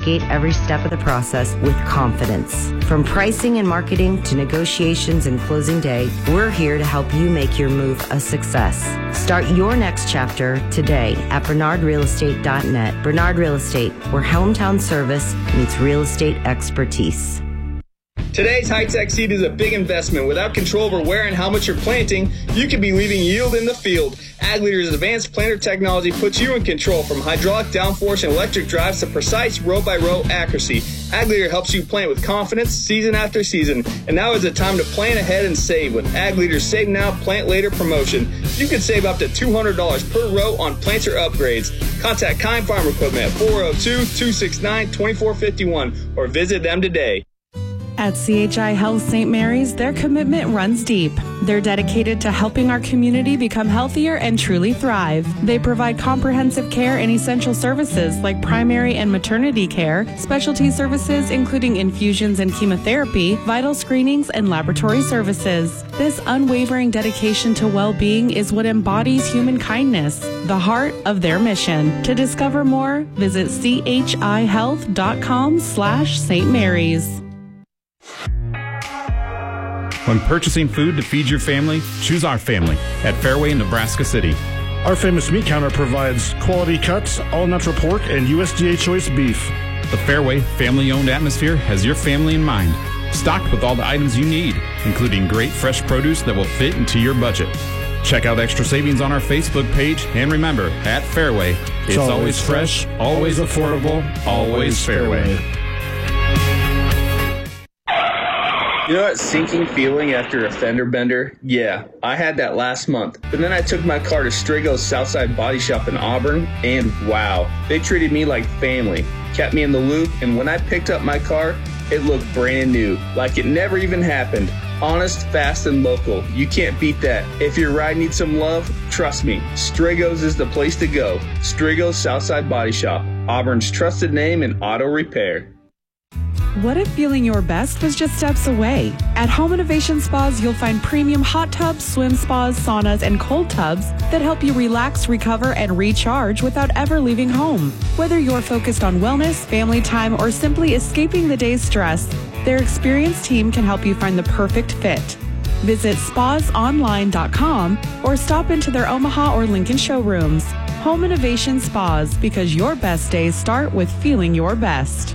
navigate every step of the process with confidence. From pricing and marketing to negotiations and closing day, we're here to help you make your move a success. Start your next chapter today at bernardrealestate.net. Bernard Real Estate, where hometown service meets real estate expertise. Today's high-tech seed is a big investment. Without control over where and how much you're planting, you could be leaving yield in the field. Ag Leader's advanced planter technology puts you in control, from hydraulic downforce and electric drives to precise row-by-row accuracy. Ag Leader helps you plant with confidence season after season. And now is the time to plan ahead and save with Ag Leader's Save Now, Plant Later promotion. You can save up to $200 per row on planter upgrades. Contact Kind Farm Equipment at 402-269-2451 or visit them today. At CHI Health St. Mary's, their commitment runs deep. They're dedicated to helping our community become healthier and truly thrive. They provide comprehensive care and essential services like primary and maternity care, specialty services including infusions and chemotherapy, vital screenings, and laboratory services. This unwavering dedication to well-being is what embodies human kindness, the heart of their mission. To discover more, visit chihealth.com/St. Mary's. When purchasing food to feed your family, choose our family at Fairway in Nebraska City. Our famous meat counter provides quality cuts, all-natural pork, and USDA choice beef. The Fairway family-owned atmosphere has your family in mind. Stocked with all the items you need, including great fresh produce that will fit into your budget. Check out extra savings on our Facebook page, and remember, at Fairway, it's always fresh, always affordable, always Fairway. You know that sinking feeling after a fender bender? Yeah, I had that last month. But then I took my car to Strigo's Southside Body Shop in Auburn, and wow, they treated me like family, kept me in the loop, and when I picked up my car, it looked brand new, like it never even happened. Honest, fast, and local. You can't beat that. If your ride needs some love, trust me, Strigo's is the place to go. Strigo's Southside Body Shop, Auburn's trusted name in auto repair. What if feeling your best was just steps away? At Home Innovation Spas, you'll find premium hot tubs, swim spas, saunas, and cold tubs that help you relax, recover, and recharge without ever leaving home. Whether you're focused on wellness, family time, or simply escaping the day's stress, their experienced team can help you find the perfect fit. Visit spasonline.com or stop into their Omaha or Lincoln showrooms. Home Innovation Spas, because your best days start with feeling your best.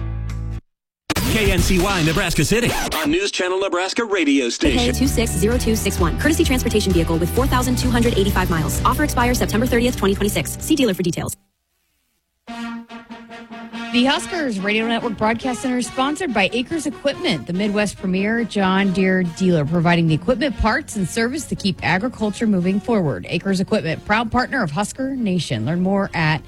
KNCY Nebraska City on News Channel Nebraska radio station. 260261. Courtesy transportation vehicle with 4,285 miles. Offer expires September 30th, 2026. See dealer for details. The Huskers Radio Network Broadcast Center is sponsored by Acres Equipment, the Midwest premier John Deere dealer, providing the equipment, parts, and service to keep agriculture moving forward. Acres Equipment, proud partner of Husker Nation. Learn more at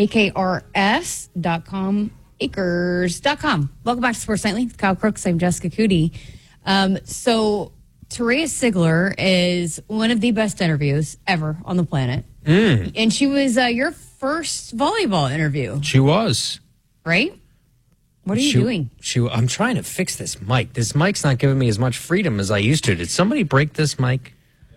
akrs.com. acres.com. Welcome back to Sports Nightly with Kyle Crooks. I'm Jessica Cootie. So Terea Sigler is one of the best interviews ever on the planet. And she was your first volleyball interview. She was. Right? What are you doing? I'm trying to fix this mic. This mic's not giving me as much freedom as I used to. Did somebody break this mic?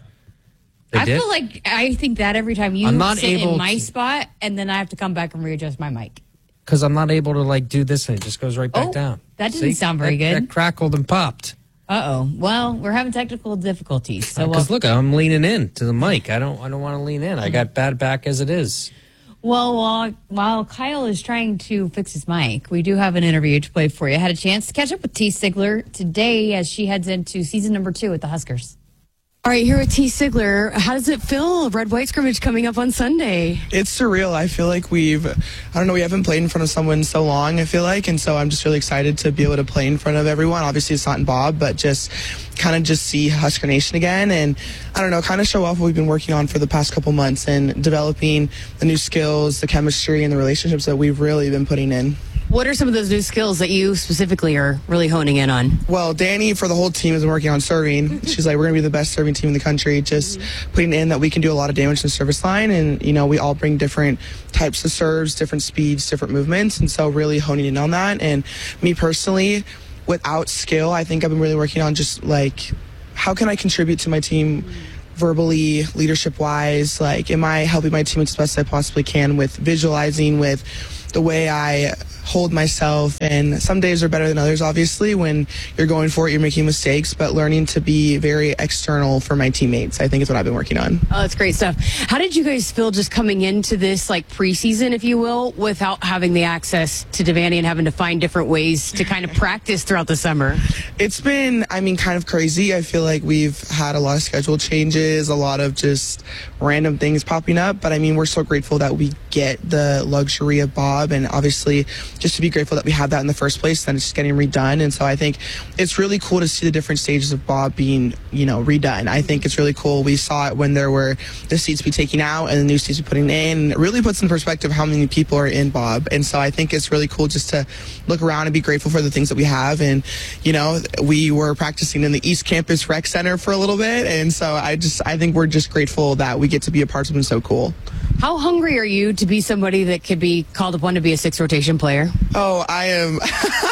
I feel like I think that every time you sit in my spot, and then I have to come back and readjust my mic. Because I'm not able to do this and it just goes right back down. That didn't sound very good. That crackled and popped. Uh-oh. Well, we're having technical difficulties. So because look, I'm leaning in to the mic. I don't want to lean in. I got bad back as it is. Well, while Kyle is trying to fix his mic, we do have an interview to play for you. I had a chance to catch up with T. Sigler today as she heads into season number 2 with the Huskers. All right, here with T. Sigler. How does it feel, red-white scrimmage coming up on Sunday? It's surreal. I feel like we haven't played in front of someone so long, I feel like, and so I'm just really excited to be able to play in front of everyone. Obviously, it's not in Bob, but just see Husker Nation again, and kind of show off what we've been working on for the past couple months and developing the new skills, the chemistry, and the relationships that we've really been putting in. What are some of those new skills that you specifically are really honing in on? Well, Danny, for the whole team, has been working on serving. She's like, we're going to be the best serving team in the country, just putting in that we can do a lot of damage in the service line, and, we all bring different types of serves, different speeds, different movements, and so really honing in on that. And me personally, without skill, I think I've been really working on just, how can I contribute to my team verbally, leadership-wise? Am I helping my team as best I possibly can with visualizing, with the way I hold myself. And some days are better than others, obviously. When you're going for it, you're making mistakes, but learning to be very external for my teammates, I think is what I've been working on. Oh, that's great stuff. How did you guys feel just coming into this like preseason, if you will, without having the access to Devaney and having to find different ways to kind of practice throughout the summer? It's been, kind of crazy. I feel like we've had a lot of schedule changes, a lot of just random things popping up. But we're so grateful that we get the luxury of Bob, and obviously just to be grateful that we had that in the first place, then it's just getting redone. And so I think it's really cool to see the different stages of Bob being, redone. I think it's really cool. We saw it when there were the seats be taking out and the new seats be putting in. It really puts in perspective how many people are in Bob. And so I think it's really cool just to look around and be grateful for the things that we have. And, we were practicing in the East Campus Rec Center for a little bit. And so I think we're just grateful that we get to be a part of something so cool. How hungry are you to be somebody that could be called upon to be a 6 rotation player? Oh, I am.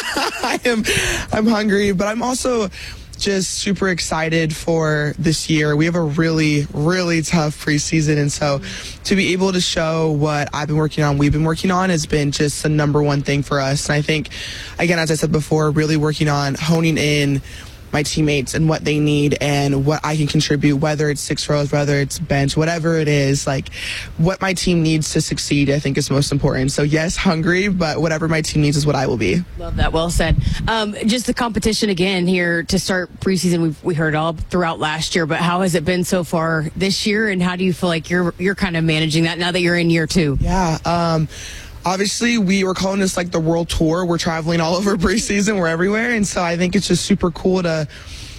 I'm hungry, but I'm also just super excited for this year. We have a really, really tough preseason. And so to be able to show what I've been working on, we've been working on, has been just the number one thing for us. And I think, again, as I said before, really working on honing in my teammates and what they need and what I can contribute, whether it's 6 rows, whether it's bench, whatever it is, like what my team needs to succeed, I think is most important. So yes, hungry, but whatever my team needs is what I will be. Love that. Well said. Just the competition again here to start preseason. We heard all throughout last year, but how has it been so far this year? And how do you feel like you're kind of managing that now that you're in year 2? Yeah. Obviously, we were calling this like the world tour. We're traveling all over preseason. We're everywhere. And so I think it's just super cool to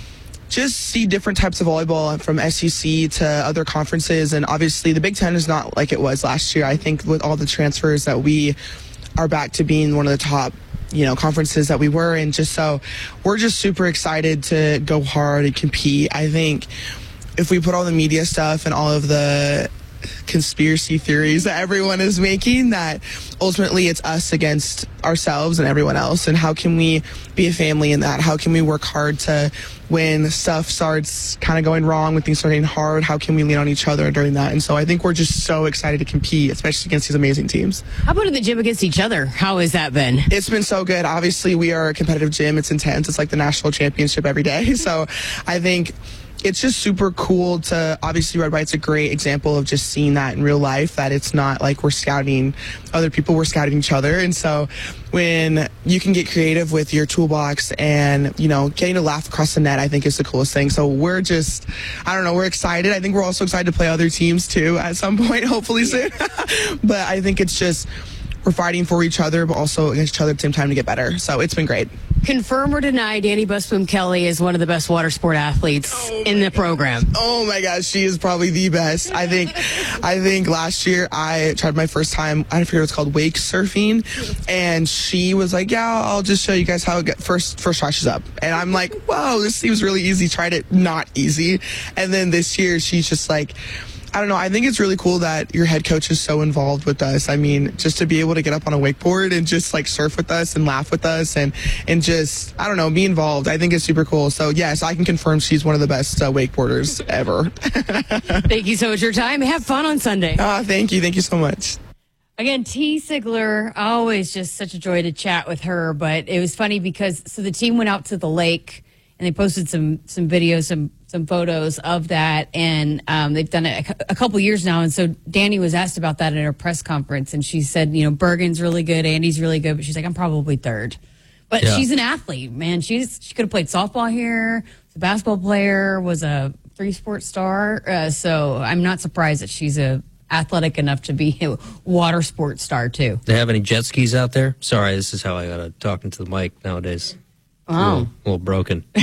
just see different types of volleyball from SEC to other conferences. And obviously, the Big Ten is not like it was last year. I think with all the transfers that we are back to being one of the top conferences that we were in. Just so we're just super excited to go hard and compete. I think if we put all the media stuff and all of the conspiracy theories that everyone is making, that ultimately it's us against ourselves and everyone else, and how can we be a family in that? How can we work hard to, when stuff starts kind of going wrong, when things start getting hard, how can we lean on each other during that? And so I think we're just so excited to compete, especially against these amazing teams. How about in the gym against each other? How has that been? It's been so good. Obviously, we are a competitive gym. It's intense. It's like the national championship every day. So I think it's just super cool to, obviously Red White's a great example of just seeing that in real life, that it's not like we're scouting other people, we're scouting each other. And so when you can get creative with your toolbox and, getting to laugh across the net, I think is the coolest thing. So we're just, we're excited. I think we're also excited to play other teams too at some point, hopefully soon. But I think it's just, we're fighting for each other, but also against each other at the same time to get better. So it's been great. Confirm or deny, Danny Busboom-Kelly is one of the best water sport athletes in the program. Oh my gosh, she is probably the best. I think last year I tried my first time, I forget what it's called, wake surfing, and she was like, yeah, I'll just show you guys how it get first shot she's up. And I'm like, whoa, this seems really easy. Tried it, not easy. And then this year she's just like, I don't know. I think it's really cool that your head coach is so involved with us. Just to be able to get up on a wakeboard and just like surf with us and laugh with us and just, be involved. I think it's super cool. So yes, I can confirm she's one of the best wakeboarders ever. Thank you so much for your time. Have fun on Sunday. Thank you. Thank you so much. Again, T. Sigler, always just such a joy to chat with her. But it was funny because the team went out to the lake and they posted some videos, some photos of that, and they've done it a couple years now. And so Danny was asked about that at her press conference, and she said, Bergen's really good, Andy's really good, but she's like, I'm probably third. But she's an athlete, man. She could have played softball here, was a basketball player, was a 3-sport star. So I'm not surprised that she's athletic enough to be a water sports star too. They have any jet skis out there? Sorry, this is how I got to talk into the mic nowadays. Oh. A little broken. Oh,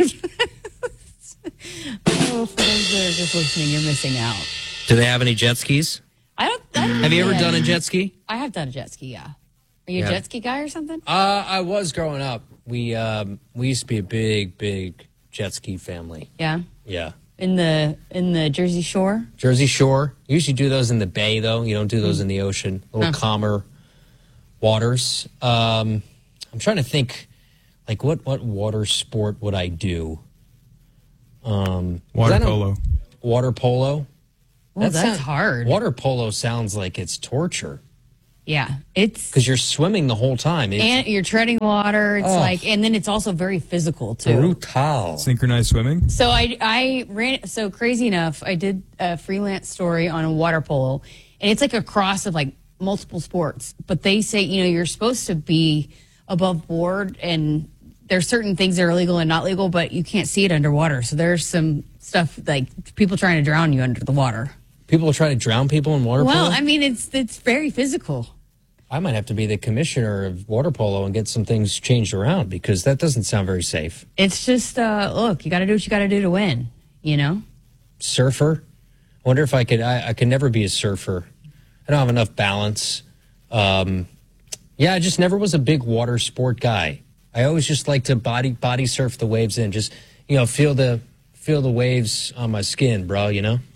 for those that are just listening, you're missing out. Do they have any jet skis? Have you ever done a jet ski? I have done a jet ski, yeah. Are you a jet ski guy or something? I was growing up. We used to be a big jet ski family. Yeah? Yeah. In the Jersey Shore? Jersey Shore. You usually do those in the bay, though. You don't do those in the ocean. A little calmer waters. I'm trying to think, like, what water sport would I do? Water polo. Water polo? Well, that's hard. Water polo sounds like it's torture. Yeah, it's because you're swimming the whole time. And you're treading water. It's and then it's also very physical too. Brutal. Synchronized swimming. So I ran. So crazy enough, I did a freelance story on a water polo, and it's like a cross of like multiple sports. But they say you're supposed to be above board, and there's certain things that are legal and not legal, but you can't see it underwater. So there's some stuff like people trying to drown you under the water. People try to drown people in water polo? Well, I mean, it's very physical. I might have to be the commissioner of water polo and get some things changed around because that doesn't sound very safe. It's just, look, you got to do what you got to do to win, Surfer? I wonder if I could never be a surfer. I don't have enough balance. I just never was a big water sport guy. I always just like to body surf the waves and just, feel the waves on my skin, bro,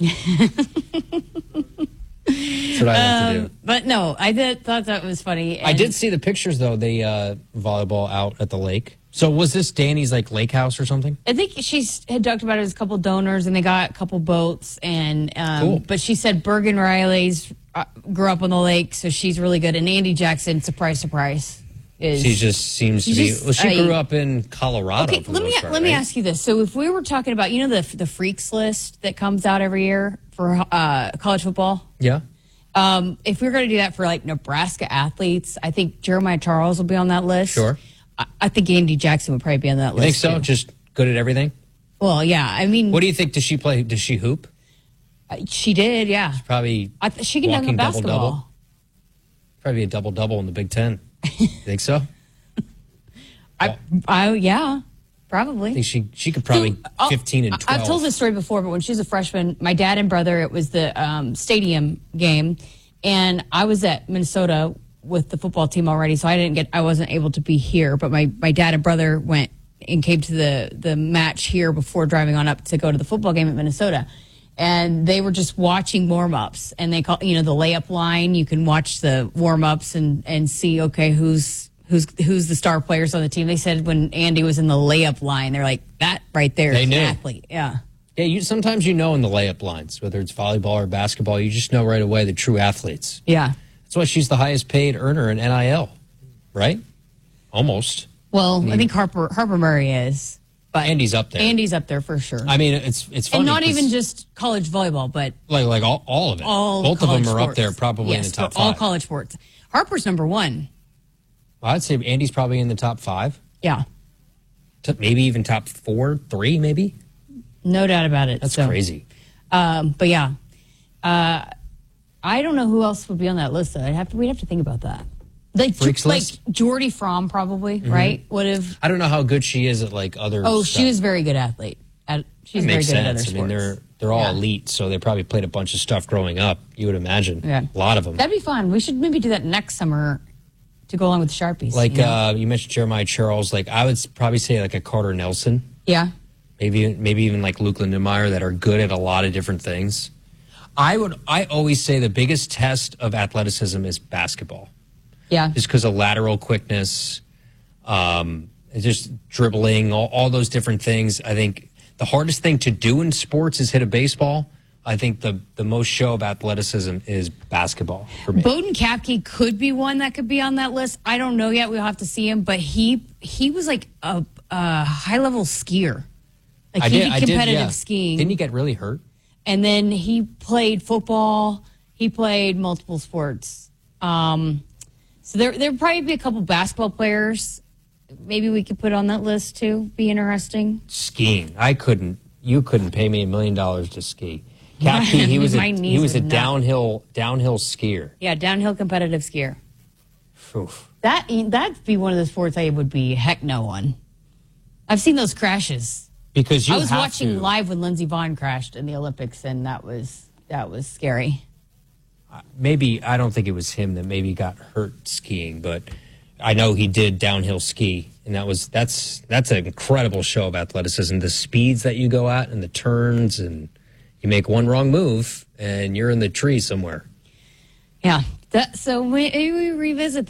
That's what I like to do. But no, thought that was funny. I did see the pictures, though, the volleyball out at the lake. So was this Danny's, lake house or something? I think she had talked about it as a couple donors, and they got a couple boats. And cool. But she said Bergen Riley's grew up on the lake, so she's really good. And Andy Jackson, surprise, she just seems to be. Well, she grew up in Colorado. Okay, let me ask you this. So if we were talking about, the freaks list that comes out every year for college football. Yeah. If we were going to do that for Nebraska athletes, I think Jeremiah Charles will be on that list. Sure. I think Andy Jackson would probably be on that list. You think so? Too. Just good at everything? Well, yeah. I mean, what do you think? Does she play? Does she hoop? She did, yeah. She's probably she can dunk a basketball. Double. Probably a double in the Big Ten. You think so? Yeah, probably. I think she could probably 15 and 12. I've told this story before, but when she was a freshman, my dad and brother, it was the stadium game, and I was at Minnesota with the football team already, so I wasn't able to be here, but my dad and brother went and came to the match here before driving on up to go to the football game at Minnesota. And they were just watching warm-ups, and they call the layup line. You can watch the warm-ups and see who's the star players on the team. They said when Andy was in the layup line, they're like, that right there is an athlete. Yeah. Yeah, sometimes in the layup lines, whether it's volleyball or basketball, you just know right away the true athletes. Yeah. That's why she's the highest paid earner in NIL, right? Almost. Well, I think Harper Murray is. But Andy's up there. Andy's up there for sure. I mean, it's funny. And not even just college volleyball, but like all of it. Both of them are up there probably in the top 5. All college sports. Harper's number 1. I'd say Andy's probably in the top 5. Yeah. Maybe even top 4, 3 maybe. No doubt about it. That's crazy. But yeah. I don't know who else would be on that list. We'd have to think about that. Freaks list? Jordy Fromm probably, right? Would have. I don't know how good she is at other. Oh, stuff. she was a very good athlete. She's very good at other sports. I mean, they're all elite, so they probably played a bunch of stuff growing up. You would imagine. Yeah. A lot of them. That'd be fun. We should maybe do that next summer to go along with the Sharpies. You mentioned Jeremiah Charles. I would probably say a Carter Nelson. Yeah. Maybe even Luke Lindenmeyer that are good at a lot of different things. I always say the biggest test of athleticism is basketball. Yeah. Just because of lateral quickness, just dribbling, all those different things. I think the hardest thing to do in sports is hit a baseball. I think the most show of athleticism is basketball for me. Bowden Kapke could be one that could be on that list. I don't know yet. We'll have to see him. But he was like a high-level skier. He did competitive skiing. Didn't he get really hurt? And then he played football. He played multiple sports. So there'd probably be a couple basketball players. Maybe we could put on that list too. Be interesting. Skiing. You couldn't pay me $1 million to ski. Kapke, he was a downhill skier. Yeah, downhill competitive skier. Oof. That'd be one of the sports I would be heck no on. I've seen those crashes. Because I was watching live when Lindsey Vonn crashed in the Olympics, and that was scary. Maybe I don't think it was him that maybe got hurt skiing, but I know he did downhill ski, and that's an incredible show of athleticism. The speeds that you go at and the turns, and you make one wrong move and you're in the tree somewhere. Yeah. So maybe we revisit that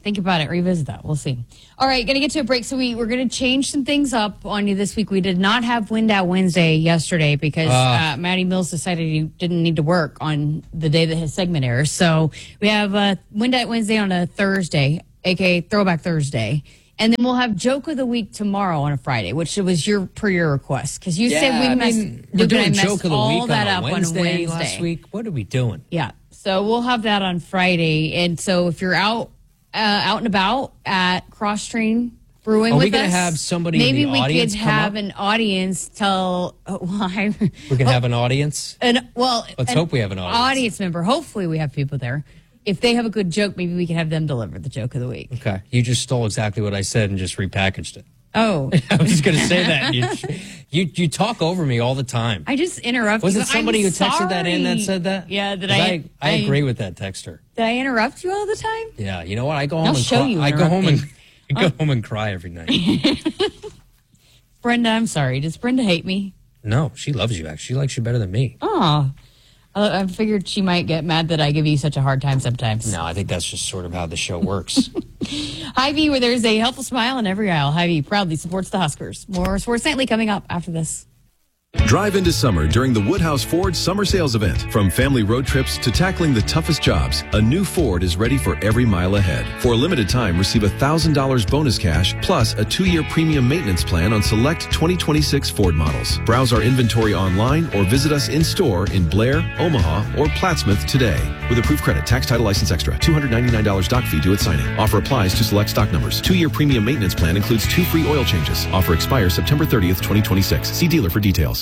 Think about it. Revisit that. We'll see. All right, going to get to a break. So we're going to change some things up on you this week. We did not have Wind Out Wednesday yesterday because Matty Mills decided he didn't need to work on the day that his segment airs. So we have Wind Out Wednesday on a Thursday, a.k.a. Throwback Thursday. And then we'll have Joke of the Week tomorrow on a Friday, which was your request. Because you said we're doing Joke of the Week all that up on Wednesday last week. What are we doing? Yeah. So we'll have that on Friday. And so if you're out and about at Cross Train Brewing with us. Are we going to have somebody in the audience? Maybe we could have an audience tell. We can have an audience? Let's hope we have an audience member. Hopefully we have people there. If they have a good joke, maybe we can have them deliver the joke of the week. Okay. You just stole exactly what I said and just repackaged it. Oh. I was just going to say that. You talk over me all the time. I just interrupt Was you. it somebody who texted that in that said that? Yeah. I agree with that texter. Did I interrupt you all the time? Yeah. You know what? I go home I'll and show cry. you I go home and cry every night. Brenda, I'm sorry. Does Brenda hate me? No, she loves you, actually. She likes you better than me. Oh. I figured she might get mad that I give you such a hard time sometimes. No, I think that's just sort of how the show works. Hy-Vee, where there's a helpful smile in every aisle. Hy-Vee proudly supports the Huskers. More Sports Nightly coming up after this. Drive into summer during the Woodhouse Ford Summer Sales Event. From family road trips to tackling the toughest jobs, a new Ford is ready for every mile ahead. For a limited time, receive $1,000 bonus cash plus a 2-year premium maintenance plan on select 2026 Ford models. Browse our inventory online or visit us in-store in Blair, Omaha, or Plattsmouth today. With approved credit, tax, title, license extra, $299 doc fee due at signing. Offer applies to select stock numbers. 2-year premium maintenance plan includes 2 free oil changes. Offer expires September 30th, 2026. See dealer for details.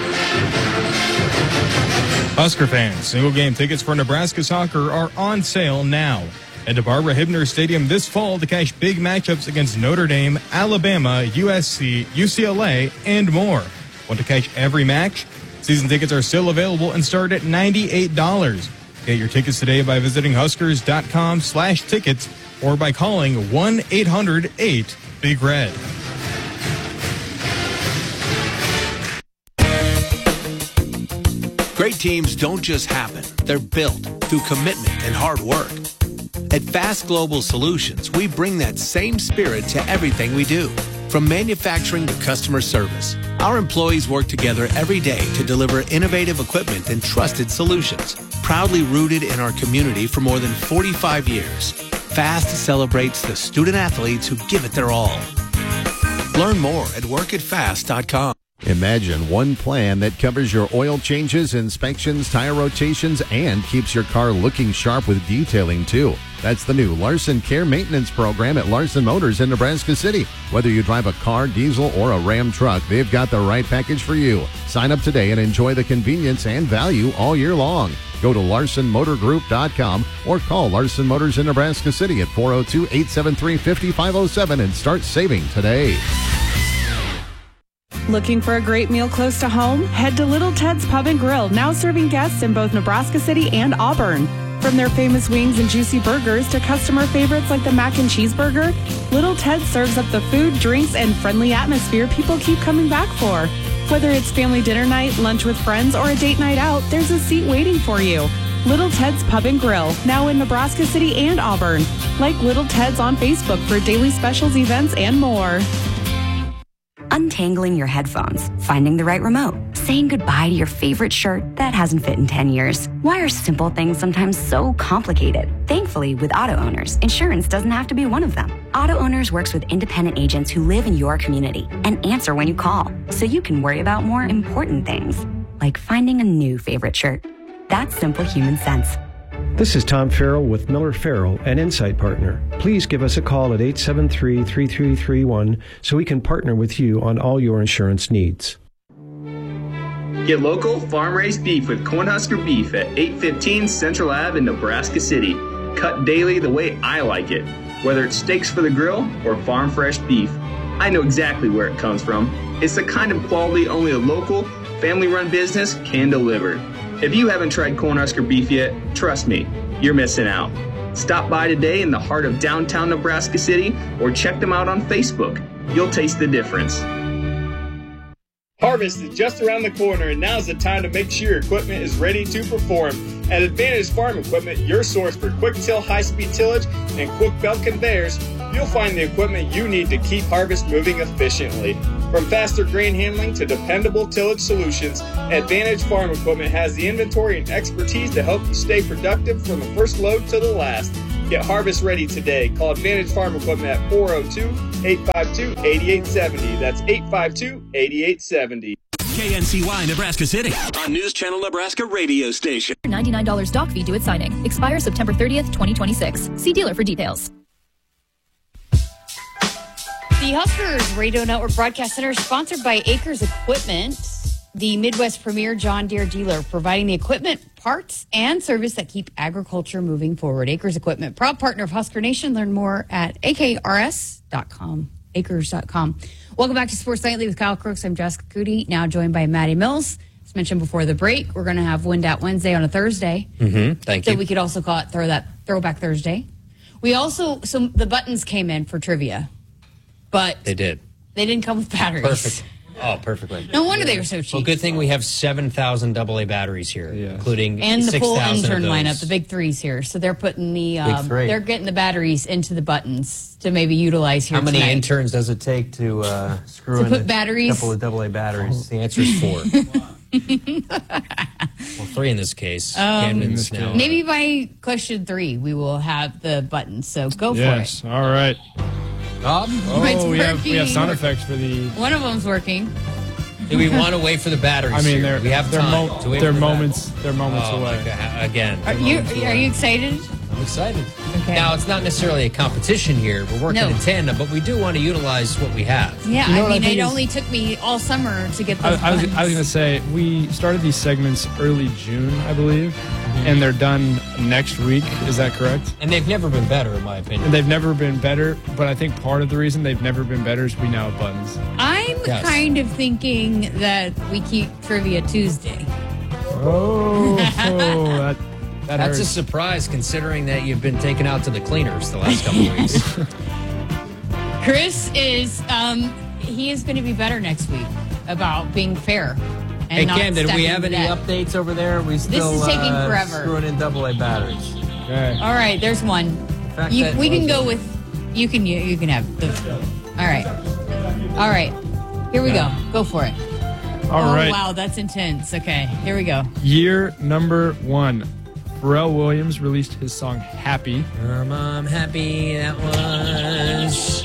Husker fans, single game tickets for Nebraska soccer are on sale now. Head to Barbara Hibner Stadium this fall to cash big matchups against Notre Dame, Alabama, USC, UCLA, and more. Want to catch every match? Season tickets are still available and start at $98. Get your tickets today by visiting Huskers.com/tickets or by calling 1-800-8-BIG-RED. Great teams don't just happen. They're built through commitment and hard work. At Fast Global Solutions, we bring that same spirit to everything we do. From manufacturing to customer service, our employees work together every day to deliver innovative equipment and trusted solutions. Proudly rooted in our community for more than 45 years, Fast celebrates the student athletes who give it their all. Learn more at workatfast.com. Imagine one plan that covers your oil changes, inspections, tire rotations, and keeps your car looking sharp with detailing, too. That's the new Larson Care Maintenance Program at Larson Motors in Nebraska City. Whether you drive a car, diesel, or a Ram truck, they've got the right package for you. Sign up today and enjoy the convenience and value all year long. Go to LarsonMotorGroup.com or call Larson Motors in Nebraska City at 402-873-5507 and start saving today. Looking for a great meal close to home? Head to Little Ted's Pub and Grill, now serving guests in both Nebraska City and Auburn. From their famous wings and juicy burgers to customer favorites like the mac and cheese burger, Little Ted serves up the food, drinks, and friendly atmosphere people keep coming back for. Whether it's family dinner night, lunch with friends, or a date night out, there's a seat waiting for you. Little Ted's Pub and Grill, now in Nebraska City and Auburn. Like Little Ted's on Facebook for daily specials, events, and more. Untangling your headphones, finding the right remote, saying goodbye to your favorite shirt that hasn't fit in 10 years. Why are simple things sometimes so complicated? Thankfully, with Auto Owners, insurance doesn't have to be one of them. Auto Owners works with independent agents who live in your community and answer when you call, so you can worry about more important things, like finding a new favorite shirt. That's simple human sense. This is Tom Farrell with Miller Farrell, an Insight Partner. Please give us a call at 873-3331 so we can partner with you on all your insurance needs. Get local, farm-raised beef with Cornhusker Beef at 815 Central Ave in Nebraska City. Cut daily the way I like it. Whether it's steaks for the grill or farm-fresh beef, I know exactly where it comes from. It's the kind of quality only a local, family-run business can deliver. If you haven't tried Cornhusker Beef yet, trust me, you're missing out. Stop by today in the heart of downtown Nebraska City or check them out on Facebook. You'll taste the difference. Harvest is just around the corner, and now's the time to make sure your equipment is ready to perform. At Advantage Farm Equipment, your source for quick-till high-speed tillage and quick belt conveyors, you'll find the equipment you need to keep harvest moving efficiently. From faster grain handling to dependable tillage solutions, Advantage Farm Equipment has the inventory and expertise to help you stay productive from the first load to the last. Get harvest ready today. Call Advantage Farm Equipment at 402-852-8870. That's 852-8870. KNCY Nebraska City on News Channel Nebraska radio station. $99 doc fee due at signing. Expires September 30th, 2026. See dealer for details. The Huskers Radio Network Broadcast Center is sponsored by Acres Equipment, the Midwest premier John Deere dealer, providing the equipment, parts, and service that keep agriculture moving forward. Acres Equipment, proud partner of Husker Nation. Learn more at akrs.com, acres.com. Welcome back to Sports Nightly with Kyle Crooks. I'm Jessica Cootie, now joined by Maddie Mills. As mentioned before the break, we're going to have Wind Out Wednesday on a Thursday. Thank you. So we could also call it Throwback Thursday. We also, so the buttons came in for trivia. But they did. They didn't come with batteries. Perfect. Oh, perfectly. No wonder they were so cheap. Well, good thing we have 7,000 AA batteries here, including and the 6,000 full of intern those. lineup, the big threes here. So they're putting the Big three. they're getting the batteries into the buttons to maybe utilize here. How many tonight. interns does it take to screw To in put batteries? a couple of AA batteries? The answer is 4. Well, 3 in this case. Camden's now. Maybe by question 3 we will have the buttons. So go for it. Yes. All right. It's we have working. sound effects for the. One of them's working. Do we want to wait for the batteries? I mean, here? We have time to wait they're for the moments. They're moments Oh, away. my God. Again. Are you excited? I'm excited. Okay. Now, it's not necessarily a competition here. We're working No. in tandem, but we do want to utilize what we have. Yeah, You know I what I mean, think it is- only took me all summer to get I those was buttons. going to say, we started these segments early June, I believe, and they're done next week. Is that correct? And they've never been better, in my opinion. And they've never been better, but I think part of the reason they've never been better is we now have buttons. I'm Yes. kind of thinking that we keep Trivia Tuesday. Oh, that That's a hurts. surprise, considering that you've been taken out to the cleaners the last couple of weeks. Chris is, he is going to be better next week about being fair. And Hey, not Cam, did we stacking have the any deck. updates over there? We still is taking forever. screwing in AA batteries. Okay. All right, there's one. fact You, that- we can go with, you can have the, all right. All right, here we go. Go for it. All right. Wow, that's intense. Okay, here we go. Year number 1. Pharrell Williams released his song Happy. I'm happy that was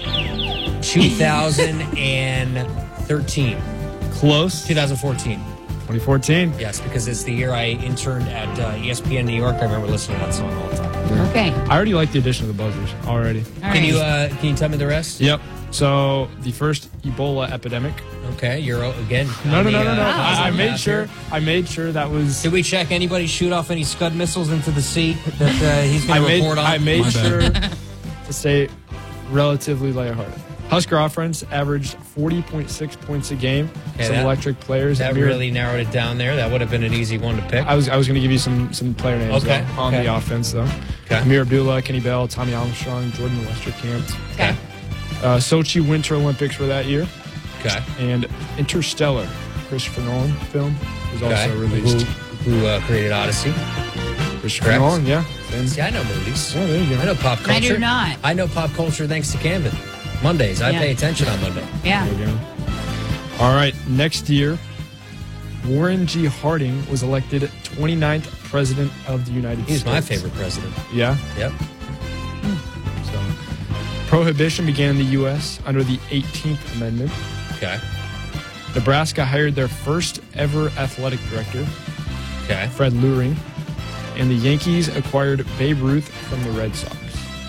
2013. Close. 2014. 2014. Yes, because it's the year I interned at ESPN New York. I remember listening to that song all the time. Okay. I already like the addition of the buzzers already. Can you tell me the rest? Yep. So the first Ebola epidemic. Okay, you're again. No. on the, I made path sure. here. I made sure that was. Did we check anybody shoot off any Scud missiles into the seat that he's going to report on? I made My sure bad. to stay relatively lighthearted. Husker offense averaged 40.6 points a game. Okay, Some that- electric players. That really narrowed it down there. That would have been an easy one to pick. I was going to give you some player names Okay, though, on okay. the offense though. Okay. Amir Abdullah, Kenny Bell, Tommy Armstrong, Jordan Westerkamp. Okay. Sochi Winter Olympics were that year. Okay. And Interstellar, Christopher Nolan film, was Okay. also released. Who created Odyssey? Christopher Correct. Nolan, yeah. See, I know movies. Yeah, there you go. I know pop culture. I do not. I know pop culture thanks to Camden. Mondays. I Yeah. pay attention on Monday. Yeah. There you go. All right, next year, Warren G. Harding was elected 29th President of the United States. He's my favorite president. Yeah? Yep. So, Prohibition began in the U.S. under the 18th Amendment. Okay. Nebraska hired their first ever athletic director, Okay. Fred Luring, and the Yankees acquired Babe Ruth from the Red Sox.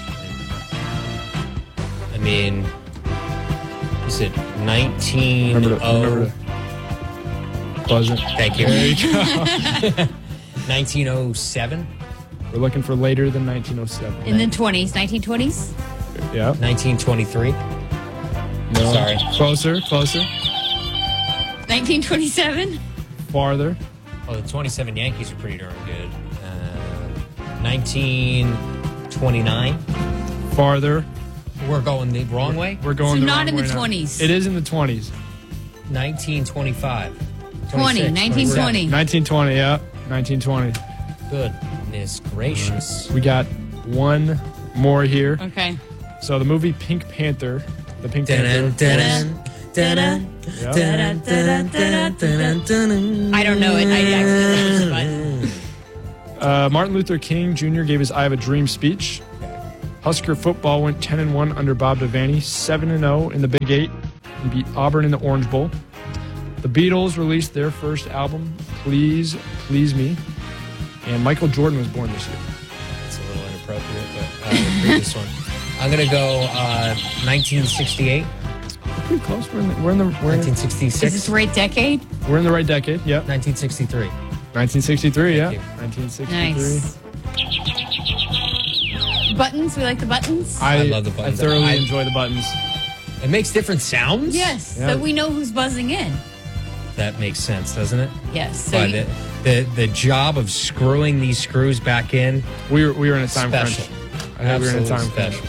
I mean, is it 19? Remember to buzz it. Thank you. There you go. 1907? We're looking for later than 1907. In the 20s, 1920s? Yeah. 1923? No. Sorry. Closer. 1927? Farther. Oh, the 27 Yankees are pretty darn good. 1929? Farther. We're going the wrong way? We're going So the not wrong in the way now. 20s. It is in the 20s. 1925. 20, 1920. 1920, yeah. 1920. Goodness gracious. We got one more here. Okay. So the movie Pink Panther. The Pink Dun-dun, Panther. dun-dun, Yep. I don't know it. I accidentally pushed the button. Martin Luther King Jr. gave his I Have a Dream speech. Husker football went 10-1 under Bob Devaney, 7-0 in the Big 8, and beat Auburn in the Orange Bowl. The Beatles released their first album, Please Please Me, and Michael Jordan was born this year. It's a little inappropriate, but the previous one. I'm going to go 1968. We're pretty close. We're in the 1966. Is this the right decade? We're in the right decade. Yep. 1963. 1963. Yeah. you. 1963. Nice. Buttons? We like the buttons? I love the I buttons. thoroughly enjoy the buttons. It makes different sounds? Yes. Yeah. So we know who's buzzing in. That makes sense, doesn't it? Yes. So But the job of screwing these screws back in. We were in a time Special. crunch. I heard we were in a time crunch.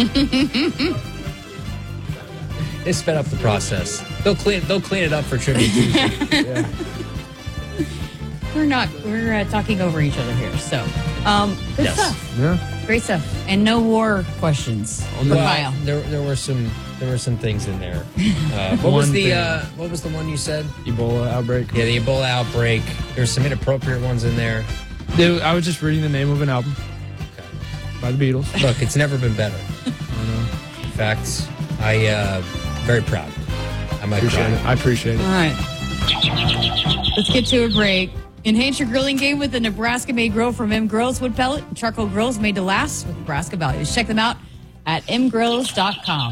They sped up the process. They'll clean it up for Tribute Tuesday. we're talking over each other here. So, good Yes. stuff. Yeah. Great stuff. And no war questions for Kyle. There were some things in there. What was the one you said? Ebola outbreak. Yeah, the Ebola outbreak. There's some inappropriate ones in there. I was just reading the name of an album by the Beatles. Look, it's never been better. In fact, I very proud. I appreciate it. All right. Let's get to a break. Enhance your grilling game with the Nebraska-made grill from M Grills wood pellet and charcoal grills made to last with Nebraska values. Check them out at mgrills.com.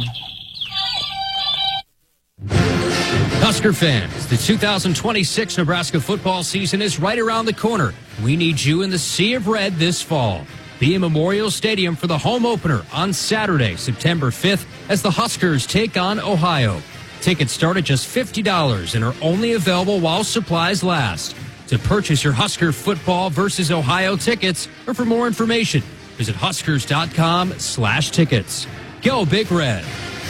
Husker fans, the 2026 Nebraska football season is right around the corner. We need you in the Sea of Red this fall. Be in Memorial Stadium for the home opener on Saturday, September 5th, as the Huskers take on Ohio. Tickets start at just $50 and are only available while supplies last. To purchase your Husker football versus Ohio tickets, or for more information, visit huskers.com/tickets. Go Big Red.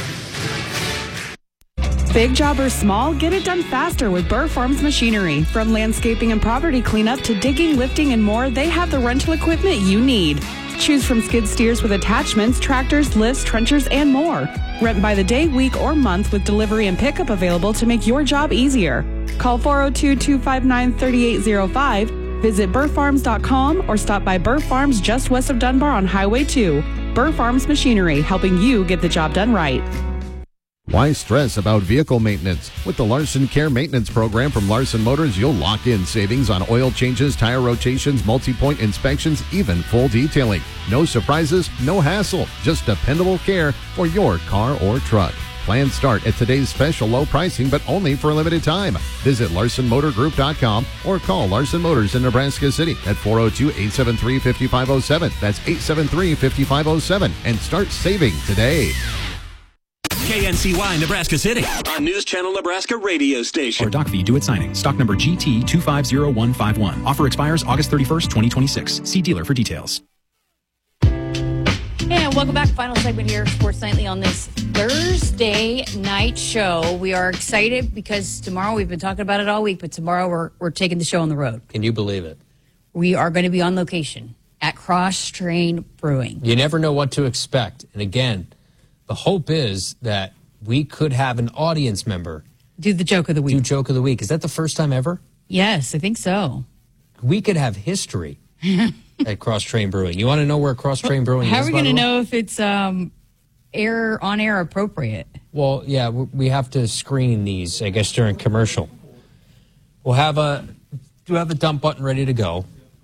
Big job or small, get it done faster with Burr Farms Machinery. From landscaping and property cleanup to digging, lifting, and more, they have the rental equipment you need. Choose from skid steers with attachments, tractors, lifts, trenchers, and more. Rent by the day, week, or month with delivery and pickup available to make your job easier. Call 402-259-3805, visit burrfarms.com, or stop by Burr Farms just west of Dunbar on Highway 2. Burr Farms Machinery, helping you get the job done right. Why stress about vehicle maintenance? With the Larson Care Maintenance Program from Larson Motors, you'll lock in savings on oil changes, tire rotations, multi-point inspections, even full detailing. No surprises, no hassle, just dependable care for your car or truck. Plans start at today's special low pricing, but only for a limited time. Visit LarsonMotorGroup.com or call Larson Motors in Nebraska City at 402-873-5507. That's 873-5507, and start saving today. KNCY Nebraska City on News Channel Nebraska radio station. Or doc fee due at signing. Stock number GT250151. Offer expires August 31st, 2026. See dealer for details. And welcome back. Final segment here, Sports Nightly, on this Thursday night show. We are excited because tomorrow, we've been talking about it all week, but tomorrow we're taking the show on the road. Can you believe it? We are going to be on location at Cross Train Brewing. You never know what to expect. And again, the hope is that we could have an audience member do the joke of the week. Do joke of the week. Is that the first time ever? Yes, I think so. We could have history at Cross Train Brewing. You want to know where Cross Train Brewing How is? are we going to know if it's on air appropriate? Well, yeah, we have to screen these, I guess, during commercial. We'll have the dump button ready to go.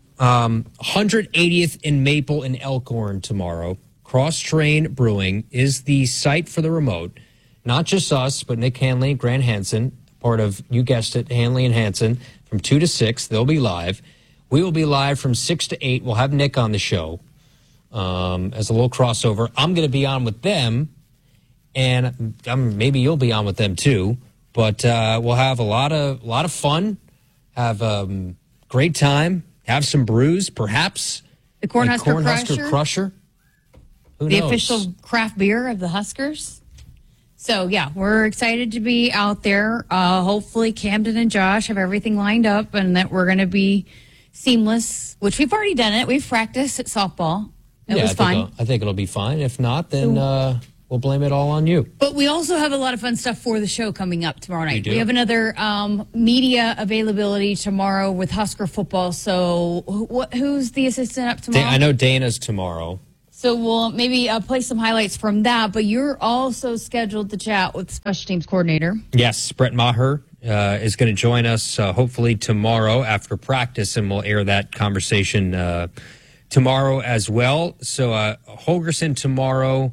180th in Maple and Elkhorn tomorrow. Cross Train Brewing is the site for the remote. Not just us, but Nick Hanley and Grant Hansen, part of, you guessed it, Hanley and Hansen, from 2 to 6. They'll be live. We will be live from 6 to 8. We'll have Nick on the show as a little crossover. I'm going to be on with them, and maybe you'll be on with them too. But we'll have a lot of fun, have a great time, have some brews, perhaps. The Cornhusker Crusher. Who the knows? Official craft beer of the Huskers. So, yeah, we're excited to be out there. Hopefully Camden and Josh have everything lined up and that we're going to be seamless, which we've already done it. We've practiced at softball. It was fine. I think it'll be fine. If not, then we'll blame it all on you. But we also have a lot of fun stuff for the show coming up tomorrow night. We do. We have another media availability tomorrow with Husker football. So who's the assistant up tomorrow? I know Dana's tomorrow. So we'll maybe play some highlights from that. But you're also scheduled to chat with special teams coordinator. Yes, Brett Maher is going to join us hopefully tomorrow after practice, and we'll air that conversation tomorrow as well. So Holgerson tomorrow.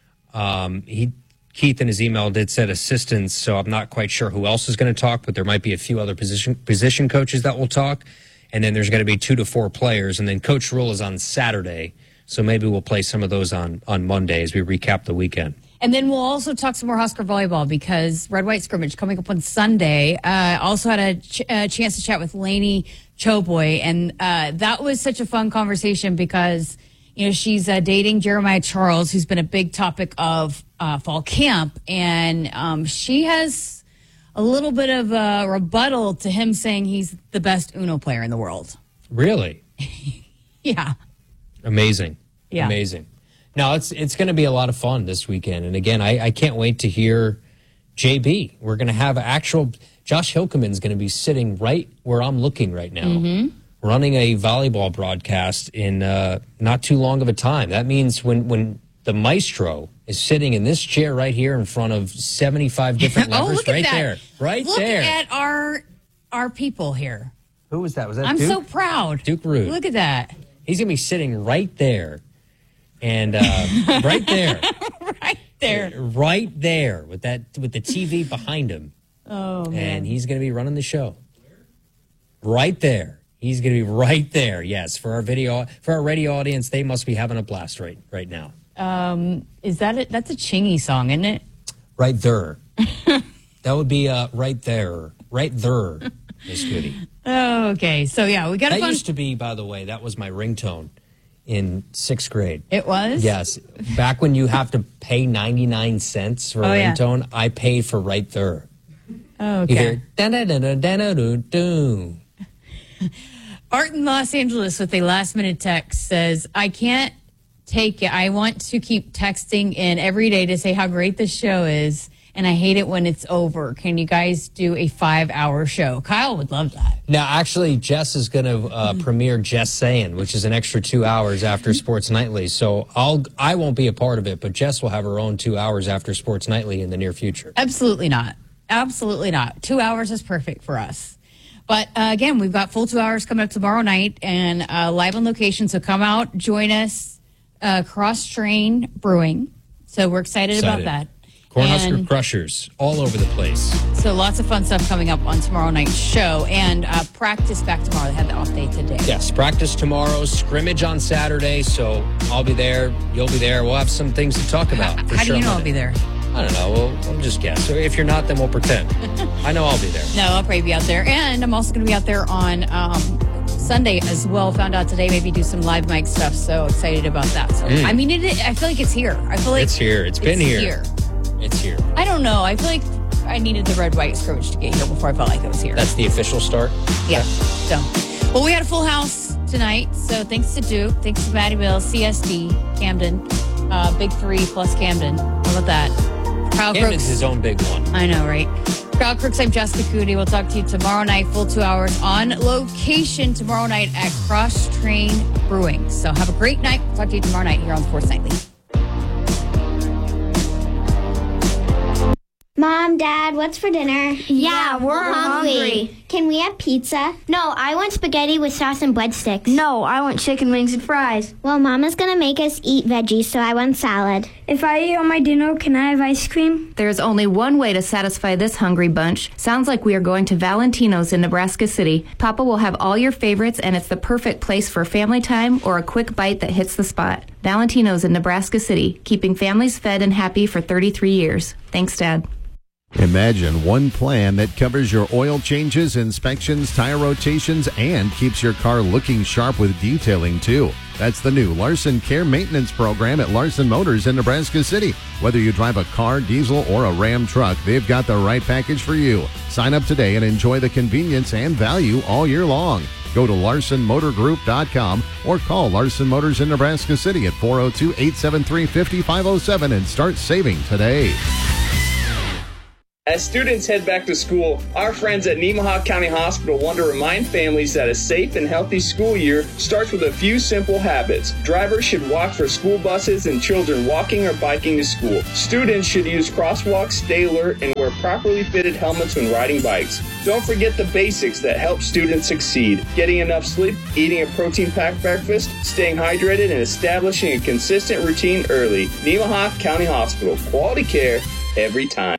Keith in his email did said assistants, so I'm not quite sure who else is going to talk, but there might be a few other position coaches that will talk. And then there's going to be 2 to 4 players. And then Coach Rule is on Saturday. So maybe we'll play some of those on Monday as we recap the weekend. And then we'll also talk some more Husker volleyball because red-white scrimmage coming up on Sunday. Also had a chance to chat with Lainey Choboy, and that was such a fun conversation because, you know, she's dating Jeremiah Charles, who's been a big topic of fall camp, and she has a little bit of a rebuttal to him saying he's the best Uno player in the world. Really? Yeah. Amazing. Yeah. Amazing. Now, it's going to be a lot of fun this weekend. And again, I can't wait to hear JB. We're going to have Josh Hilkeman's going to be sitting right where I'm looking right now, running a volleyball broadcast in not too long of a time. That means when the maestro is sitting in this chair right here in front of 75 different levers, look at right that. there. Right look there. Look at our people here. Who was that? Was that I'm Duke? so proud. Duke Rude. Look at that. He's going to be sitting right there. And right there. Right there. Right there with the TV behind him. Oh, man. And he's going to be running the show. Right there. He's going to be right there. Yes, for our radio audience, they must be having a blast right now. Is that it? That's a Chingy song, isn't it? Right there. That would be right there. Right there, Miss Goody. Oh, okay. So yeah, we got That used to be, by the way, that was my ringtone in 6th grade. It was? Yes. Back when you have to pay 99 cents for a ringtone, I paid for right there. Oh, okay. You hear da-da-da-da-da-da-do-do. Art in Los Angeles with a last-minute text says, I can't take it. I want to keep texting in every day to say how great this show is, and I hate it when it's over. Can you guys do a 5-hour show? Kyle would love that. Now, actually, Jess is going to premiere Jess Saying, which is an extra 2 hours after Sports Nightly. So I won't be a part of it, but Jess will have her own 2 hours after Sports Nightly in the near future. Absolutely not. Absolutely not. 2 hours is perfect for us. But again, we've got full 2 hours coming up tomorrow night and live on location. So come out, join us, Cross Train Brewing. So we're excited about that. Cornhusker Crushers all over the place. So lots of fun stuff coming up on tomorrow night's show. And practice back tomorrow. They had the off day today. Yes, practice tomorrow, scrimmage on Saturday. So I'll be there. You'll be there. We'll have some things to talk about. How do you know I'll be there? I don't know. We'll just guess. So if you're not, then we'll pretend. I know I'll be there. No, I'll probably be out there. And I'm also going to be out there on Sunday as well. Found out today, maybe do some live mic stuff. So excited about that. So I mean, I feel like it's here. I feel like it's here. It's been here. It's here. I don't know. I feel like I needed the red-white scrimmage to get here before I felt like it was here. That's the official start? Yeah. So, well, we had a full house tonight. So thanks to Duke. Thanks to Mattywell, CSD, Camden, Big 3 plus Camden. How about that? Kyle Camden's Crooks. his own big one. I know, right? Kyle Crooks, I'm Jessica Coody. We'll talk to you tomorrow night, full 2 hours on location tomorrow night at Cross Train Brewing. So have a great night. We'll talk to you tomorrow night here on Sports Nightly. Mom, Dad, what's for dinner? Yeah, we're hungry. Can we have pizza? No, I want spaghetti with sauce and breadsticks. No, I want chicken wings and fries. Well, Mama's gonna make us eat veggies, so I want salad. If I eat all my dinner, can I have ice cream? There's only one way to satisfy this hungry bunch. Sounds like we are going to Valentino's in Nebraska City. Papa will have all your favorites, and it's the perfect place for family time or a quick bite that hits the spot. Valentino's in Nebraska City, keeping families fed and happy for 33 years. Thanks, Dad. Imagine one plan that covers your oil changes, inspections, tire rotations, and keeps your car looking sharp with detailing, too. That's the new Larson Care Maintenance Program at Larson Motors in Nebraska City. Whether you drive a car, diesel, or a Ram truck, they've got the right package for you. Sign up today and enjoy the convenience and value all year long. Go to LarsonMotorGroup.com or call Larson Motors in Nebraska City at 402-873-5507 and start saving today. As students head back to school, our friends at Nemaha County Hospital want to remind families that a safe and healthy school year starts with a few simple habits. Drivers should walk for school buses and children walking or biking to school. Students should use crosswalks, stay alert, and wear properly fitted helmets when riding bikes. Don't forget the basics that help students succeed: getting enough sleep, eating a protein-packed breakfast, staying hydrated, and establishing a consistent routine early. Nemaha County Hospital. Quality care every time.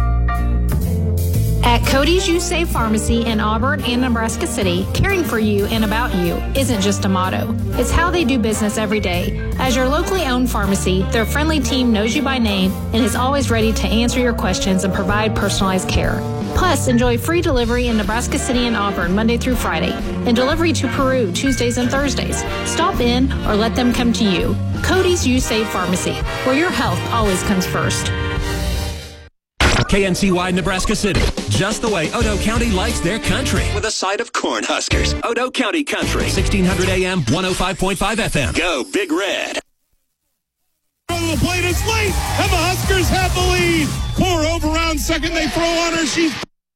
At Cody's You Save Pharmacy in Auburn and Nebraska City, caring for you and about you isn't just a motto. It's how they do business every day. As your locally owned pharmacy, their friendly team knows you by name and is always ready to answer your questions and provide personalized care. Plus, enjoy free delivery in Nebraska City and Auburn Monday through Friday and delivery to Peru Tuesdays and Thursdays. Stop in or let them come to you. Cody's You Save Pharmacy, where your health always comes first. KNCY Nebraska City, just the way Odo County likes their country, with a side of Cornhuskers. Odo County Country, 1600 AM, 105.5 FM. Go Big Red. The plate is late, and the Huskers have the lead. Core over around second, they throw on her. She's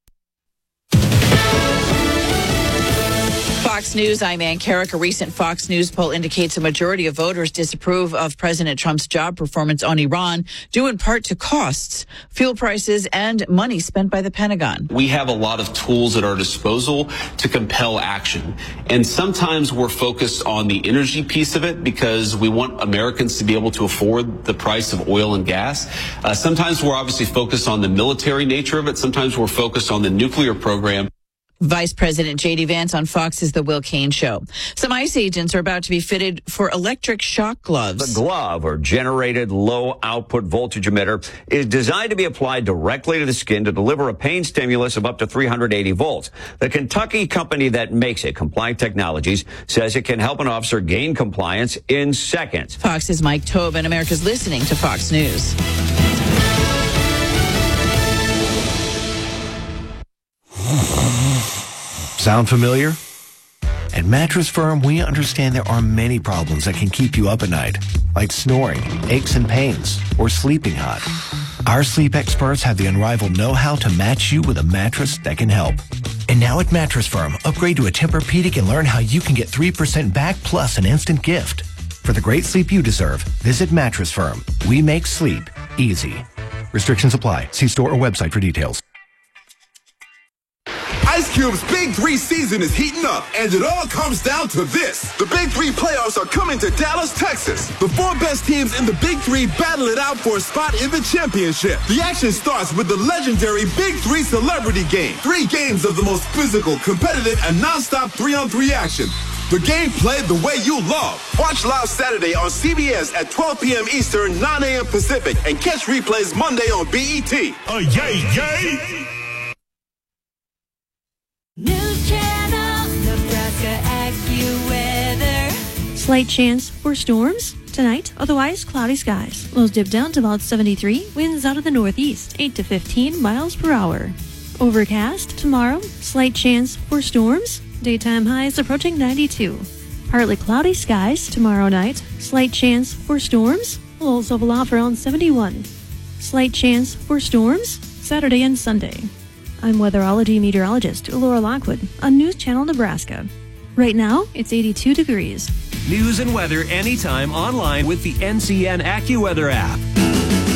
Fox News, I'm Ann Carrick. A recent Fox News poll indicates a majority of voters disapprove of President Trump's job performance on Iran, due in part to costs, fuel prices, and money spent by the Pentagon. We have a lot of tools at our disposal to compel action. And sometimes we're focused on the energy piece of it because we want Americans to be able to afford the price of oil and gas. Sometimes we're obviously focused on the military nature of it. Sometimes we're focused on the nuclear program. Vice President J.D. Vance on Fox's The Will Cain Show. Some ICE agents are about to be fitted for electric shock gloves. The glove, or generated low output voltage emitter, is designed to be applied directly to the skin to deliver a pain stimulus of up to 380 volts. The Kentucky company that makes it, Compliant Technologies, says it can help an officer gain compliance in seconds. Fox's Mike Tobin. America's listening to Fox News. Sound familiar? At Mattress Firm, we understand there are many problems that can keep you up at night, like snoring, aches and pains, or sleeping hot. Our sleep experts have the unrivaled know-how to match you with a mattress that can help. And now at Mattress Firm, upgrade to a Tempur-Pedic and learn how you can get 3% back plus an instant gift. For the great sleep you deserve, visit Mattress Firm. We make sleep easy. Restrictions apply. See store or website for details. Ice Cube's Big 3 season is heating up, and it all comes down to this. The Big 3 playoffs are coming to Dallas, Texas. The 4 best teams in the Big 3 battle it out for a spot in the championship. The action starts with the legendary Big 3 Celebrity Game. 3 games of the most physical, competitive, and nonstop 3-on-3 action. The game played the way you love. Watch live Saturday on CBS at 12 p.m. Eastern, 9 a.m. Pacific, and catch replays Monday on BET. Yay! News Channel, Nebraska AccuWeather. Slight chance for storms tonight, otherwise cloudy skies. Lows dip down to about 73, winds out of the northeast, 8 to 15 miles per hour. Overcast tomorrow, slight chance for storms, daytime highs approaching 92. Partly cloudy skies tomorrow night, slight chance for storms, lows level off around 71. Slight chance for storms Saturday and Sunday. I'm weatherology meteorologist Laura Lockwood on News Channel Nebraska. Right now, it's 82 degrees. News and weather anytime online with the NCN AccuWeather app.